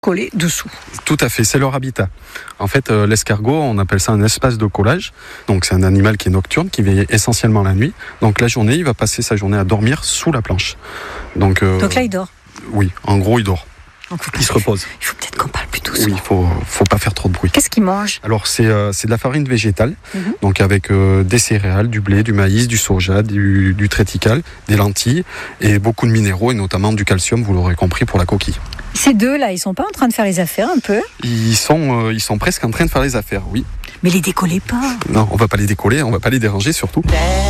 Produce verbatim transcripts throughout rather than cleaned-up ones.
collés dessous. Tout à fait, c'est leur habitat. En fait, euh, l'escargot, on appelle ça un espace de collage. Donc c'est un animal qui est nocturne, qui veille essentiellement la nuit. Donc la journée, il va passer sa journée à dormir sous la planche. Donc, euh, Donc là, il dort. Oui, en gros, il dort. Donc, Il se repose. Il faut peut-être qu'on parle plus doucement. Oui, il faut, faut pas faire trop de bruit. Qu'est-ce qu'il mange? Alors c'est euh, c'est de la farine végétale, Mhm. donc avec euh, des céréales, du blé, du maïs, du soja, du, du triticale, des lentilles et beaucoup de minéraux et notamment du calcium, vous l'aurez compris, pour la coquille. Ces deux-là, ils sont pas en train de faire les affaires un peu? Ils sont, euh, ils sont presque en train de faire les affaires, oui. Mais les décollez pas. Non, on va pas les décoller, on va pas les déranger surtout.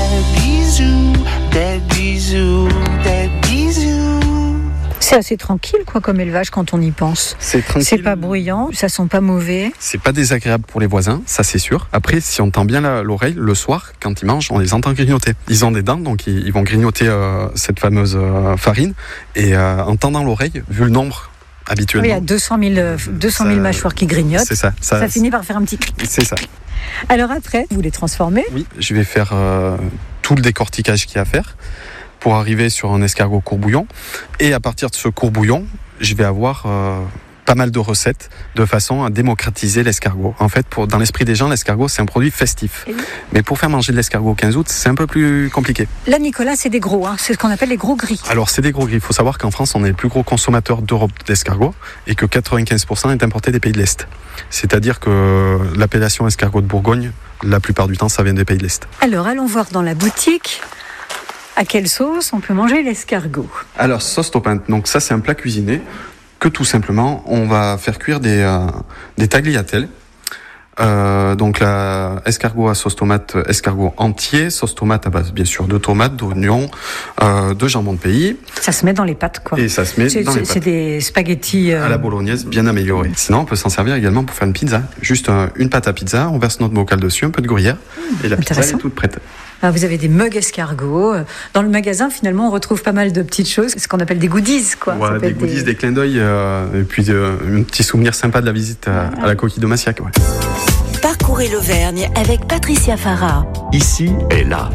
C'est assez tranquille, quoi, comme élevage quand on y pense. C'est tranquille. C'est pas bruyant, ça sent pas mauvais. C'est pas désagréable pour les voisins, ça c'est sûr. Après, si on tend bien la- l'oreille, le soir, quand ils mangent, on les entend grignoter. Ils ont des dents, donc ils, ils vont grignoter euh, cette fameuse euh, farine. Et euh, en tendant l'oreille, vu le nombre Oui, habituellement, il y a deux cent mille, euh, deux cent mille Ça- mâchoires qui grignotent. c'est ça. Ça, Ça finit par faire un petit clic. c'est ça. Alors après, vous les transformez. Oui, je vais faire euh, tout le décortiquage qu'il y a à faire pour arriver sur un escargot courbouillon. Et à partir de ce courbouillon, je vais avoir euh, pas mal de recettes de façon à démocratiser l'escargot. En fait, pour, dans l'esprit des gens, l'escargot, c'est un produit festif. Et oui. Mais pour faire manger de l'escargot au quinze août, c'est un peu plus compliqué. Là, Nicolas, c'est des gros, hein. C'est ce qu'on appelle les gros gris. Alors, c'est des gros gris. Il faut savoir qu'en France, on est le plus gros consommateur d'Europe d'escargot et que quatre-vingt-quinze pour cent est importé des pays de l'Est. C'est-à-dire que l'appellation escargot de Bourgogne, la plupart du temps, ça vient des pays de l'Est. Alors, allons voir dans la boutique à quelle sauce on peut manger l'escargot. Alors, sauce topin, donc ça c'est un plat cuisiné que tout simplement on va faire cuire des, euh, des tagliatelles. Euh, donc la escargot à sauce tomate, escargot entier, sauce tomate à base bien sûr de tomates, d'oignons, euh, de jambon de pays, Ça se met dans les pâtes, quoi. et ça se met C'est, dans les c'est- c'est pâtes. des spaghettis. euh, À la bolognaise, bien améliorée. Sinon, on peut s'en servir également pour faire une pizza. Juste euh, une pâte à pizza, on verse notre bocal dessus, un peu de gruyère, et la pizza elle intéressant. est toute prête. Ah, vous avez des mugs escargots. Dans le magasin, finalement, on retrouve pas mal de petites choses, ce qu'on appelle des goodies, quoi. Ça Voilà, peut des être goodies, des clins d'œil, euh, et puis euh, un petit souvenir sympa de la visite à, à la coquille de Massiac. Ouais. Parcourez l'Auvergne avec Patricia Farah. Ici et là.